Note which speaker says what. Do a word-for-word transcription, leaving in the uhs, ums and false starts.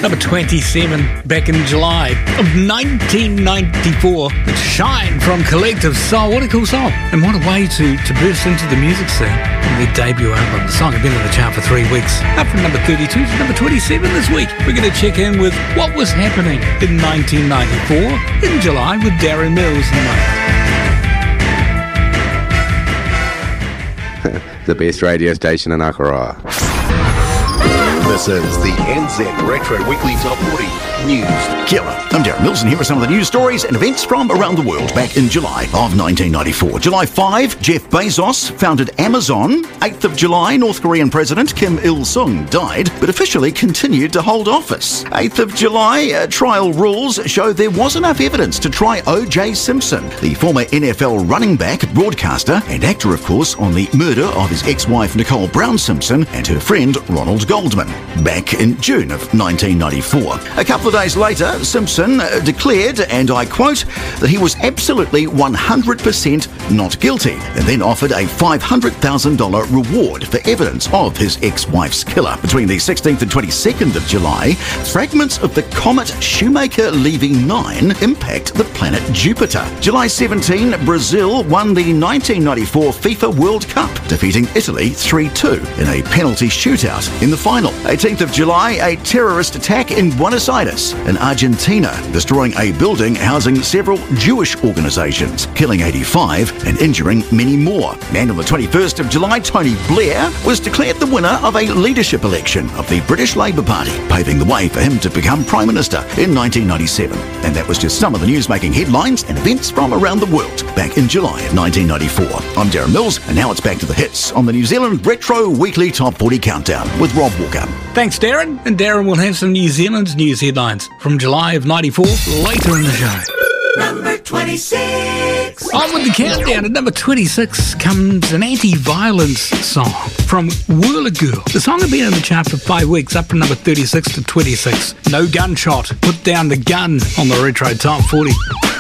Speaker 1: number twenty-seven, back in July of nineteen ninety-four. It's Shine from Collective Soul. What a cool song. And what a way to, to burst into the music scene. On their debut album. The song had been in the chart for three weeks. Up from number thirty-two to number twenty-seven this week. We're going to check in with what was happening in nineteen ninety-four in July with Darren Mills tonight.
Speaker 2: The best radio station in Aotearoa.
Speaker 3: This is the N Z Retro Weekly Top forty News.
Speaker 4: Kia ora, I'm Darren Mills, and here are some of the news stories and events from around the world back in July of nineteen ninety-four. July fifth, Jeff Bezos founded Amazon. eighth of July, North Korean President Kim Il-sung died, but officially continued to hold office. eighth of July, uh, trial rules show there was enough evidence to try O J Simpson, the former N F L running back, broadcaster, and actor, of course, on the murder of his ex-wife Nicole Brown Simpson and her friend Ronald Goldman, back in June of nineteen ninety-four. A couple of days later, Simpson uh, declared, and I quote, that he was absolutely one hundred percent not guilty, and then offered a five hundred thousand dollars reward for evidence of his ex-wife's killer. Between the sixteenth and twenty-second of July, fragments of the comet Shoemaker leaving nine impact the planet Jupiter. July seventeenth, Brazil won the nineteen ninety-four FIFA World Cup, defeating Italy three two in a penalty shootout in the final. eighteenth of July, a terrorist attack in Buenos Aires in Argentina, destroying a building housing several Jewish organisations, killing eighty-five and injuring many more. And on the twenty-first of July, Tony Blair was declared the winner of a leadership election of the British Labour Party, paving the way for him to become Prime Minister in nineteen ninety-seven. And that was just some of the news-making headlines and events from around the world back in July of nineteen ninety-four. I'm Darren Mills, and now it's back to the hits on the New Zealand Retro Weekly Top forty Countdown with Rob Walker.
Speaker 1: Thanks, Darren. And Darren will have some New Zealand's news headlines from July of ninety-four later in the show.
Speaker 5: Number twenty-six.
Speaker 1: On with the countdown. At number twenty-six comes an anti-violence song from Whirler Girl. The song had been in the chart for five weeks, up from number thirty-six to twenty-six. No Gunshot. Put down the gun on the Retro Top forty.